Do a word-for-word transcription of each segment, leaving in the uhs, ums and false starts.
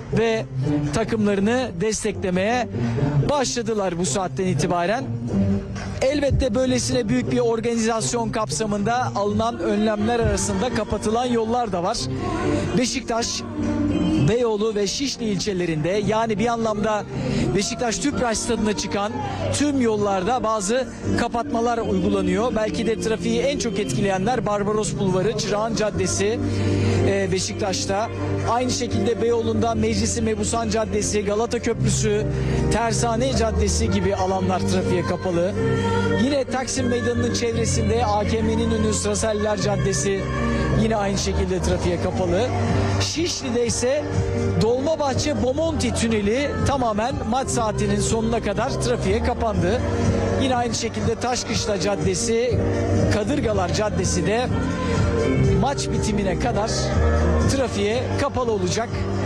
ve takımlarını desteklemeye başladılar bu saatten itibaren. Elbette böylesine büyük bir organizasyon kapsamında alınan önlemler arasında kapatılan yollar da var. Beşiktaş, Beyoğlu ve Şişli ilçelerinde, yani bir anlamda Beşiktaş Tüpraş Stadı'na çıkan tüm yollarda bazı kapatmalar uygulanıyor. Belki de trafiği en çok etkileyenler Barbaros Bulvarı, Çırağan Caddesi e, Beşiktaş'ta. Aynı şekilde Beyoğlu'nda Meclisi Mebusan Caddesi, Galata Köprüsü, Tersane Caddesi gibi alanlar trafiğe kapalı. Yine Taksim Meydanı'nın çevresinde A K M'nin önü, Sıraselliler Caddesi yine aynı şekilde trafiğe kapalı. Şişli'de ise Dolmabahçe Bomonti Tüneli tamamen maç saatinin sonuna kadar trafiğe kapandı. Yine aynı şekilde Taşkışla Caddesi, Kadırgalar Caddesi de maç bitimine kadar trafiğe kapalı olacak.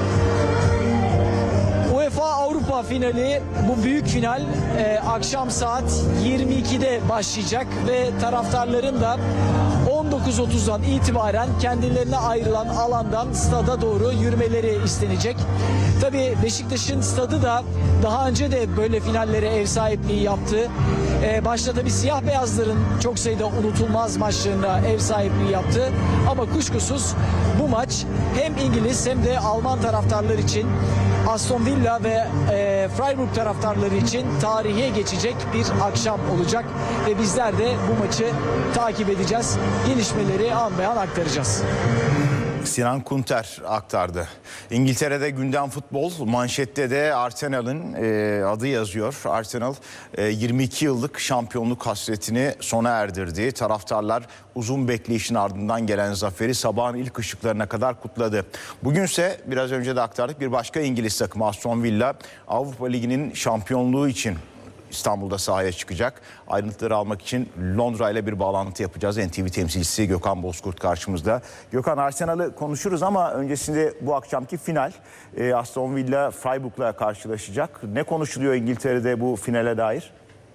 UEFA Avrupa finali, bu büyük final e, akşam saat yirmi ikide başlayacak ve taraftarların da on dokuz otuzdan itibaren kendilerine ayrılan alandan stada doğru yürümeleri istenecek. Tabii Beşiktaş'ın stadı da daha önce de böyle finallere ev sahipliği yaptı. Ee, başta tabii siyah beyazların çok sayıda unutulmaz maçlarına ev sahipliği yaptı. Ama kuşkusuz bu maç hem İngiliz hem de Alman taraftarlar için, Aston Villa ve e, Freiburg taraftarları için tarihe geçecek bir akşam olacak. Ve bizler de bu maçı takip edeceğiz. Gelişmeleri an be an aktaracağız. Sinan Kunter aktardı. İngiltere'de gündem futbol, manşette de Arsenal'ın e, adı yazıyor. Arsenal e, yirmi iki yıllık şampiyonluk hasretini sona erdirdi. Taraftarlar uzun bekleyişin ardından gelen zaferi sabahın ilk ışıklarına kadar kutladı. Bugünse biraz önce de aktardık, bir başka İngiliz takımı Aston Villa Avrupa Ligi'nin şampiyonluğu için İstanbul'da sahaya çıkacak. Ayrıntıları almak için Londra ile bir bağlantı yapacağız. N T V temsilcisi Gökhan Bozkurt karşımızda. Gökhan, Arsenal'ı konuşuruz ama öncesinde bu akşamki final. E, Aston Villa Freiburg'la karşılaşacak. Ne konuşuluyor İngiltere'de bu finale dair?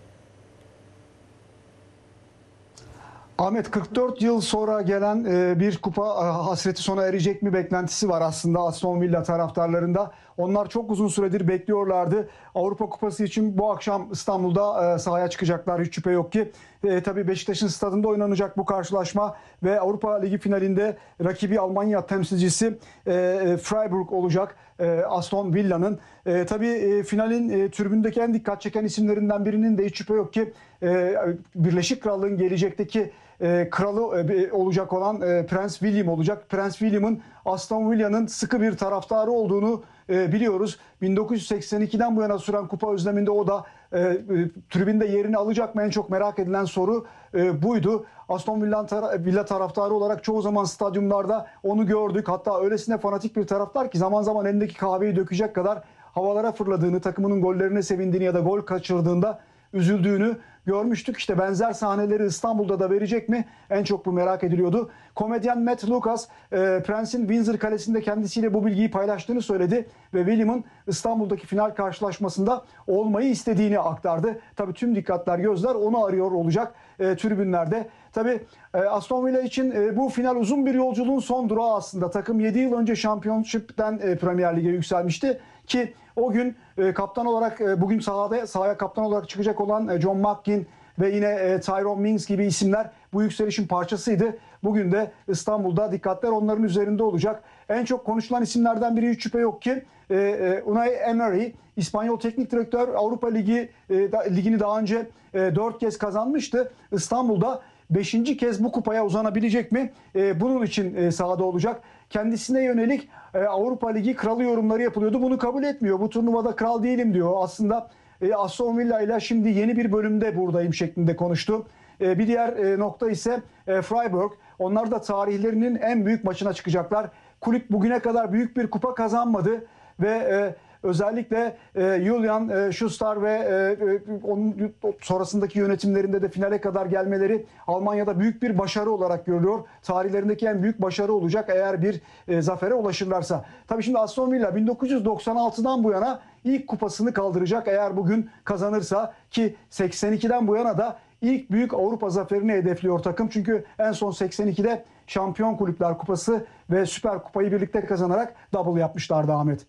Ahmet, kırk dört yıl sonra gelen bir kupa hasreti sona erecek mi beklentisi var aslında Aston Villa taraftarlarında. Onlar çok uzun süredir bekliyorlardı. Avrupa Kupası için bu akşam İstanbul'da sahaya çıkacaklar, hiç şüphe yok ki. E, tabii Beşiktaş'ın stadında oynanacak bu karşılaşma ve Avrupa Ligi finalinde rakibi Almanya temsilcisi e, Freiburg olacak. E, Aston Villa'nın. E, tabii e, finalin e, tribündeki en dikkat çeken isimlerinden birinin de hiç şüphe yok ki e, Birleşik Krallığın gelecekteki e, kralı e, olacak olan e, Prens William olacak. Prens William'ın Aston Villa'nın sıkı bir taraftarı olduğunu e, biliyoruz. bin dokuz yüz seksen ikiden bu yana süren kupa özleminde o da e, e, tribünde yerini alacak mı? En çok merak edilen soru e, buydu. Aston Villa, tar- Villa taraftarı olarak çoğu zaman stadyumlarda onu gördük. Hatta öylesine fanatik bir taraftar ki zaman zaman elindeki kahveyi dökecek kadar havalara fırladığını, takımının gollerine sevindiğini ya da gol kaçırdığında üzüldüğünü görmüştük. İşte benzer sahneleri İstanbul'da da verecek mi? En çok bu merak ediliyordu. Komedyen Matt Lucas, e, Prens'in Windsor Kalesi'nde kendisiyle bu bilgiyi paylaştığını söyledi ve William'ın İstanbul'daki final karşılaşmasında olmayı istediğini aktardı. Tabii tüm dikkatler, gözler onu arıyor olacak e, tribünlerde. Tabii e, Aston Villa için e, bu final uzun bir yolculuğun son durağı aslında. Takım yedi yıl önce Championship'ten e, Premier Lig'e yükselmişti ki o gün e, kaptan olarak e, bugün sahada sahaya kaptan olarak çıkacak olan e, John McGinn ve yine e, Tyrone Mings gibi isimler bu yükselişin parçasıydı. Bugün de İstanbul'da dikkatler onların üzerinde olacak. En çok konuşulan isimlerden biri hiç şüphe yok ki e, e, Unai Emery, İspanyol teknik direktör, Avrupa Ligi e, da, ligini daha önce e, dört kez kazanmıştı. İstanbul'da beşinci kez bu kupaya uzanabilecek mi? E, bunun için e, sahada olacak. Kendisine yönelik e, Avrupa Ligi kralı yorumları yapılıyordu. Bunu kabul etmiyor. Bu turnuvada kral değilim diyor. Aslında e, Aston Villa ile şimdi yeni bir bölümde buradayım şeklinde konuştu. E, bir diğer e, nokta ise e, Freiburg. Onlar da tarihlerinin en büyük maçına çıkacaklar. Kulüp bugüne kadar büyük bir kupa kazanmadı ve e, özellikle e, Julian e, Schuster ve e, onun sonrasındaki yönetimlerinde de finale kadar gelmeleri Almanya'da büyük bir başarı olarak görülüyor. Tarihlerindeki en büyük başarı olacak eğer bir e, zafere ulaşırlarsa. Tabii şimdi Aston Villa bin dokuz yüz doksan altıdan bu yana ilk kupasını kaldıracak eğer bugün kazanırsa, ki seksen ikiden bu yana da ilk büyük Avrupa zaferini hedefliyor takım. Çünkü en son seksen ikide Şampiyon Kulüpler Kupası ve Süper Kupayı birlikte kazanarak double yapmışlardı Ahmet.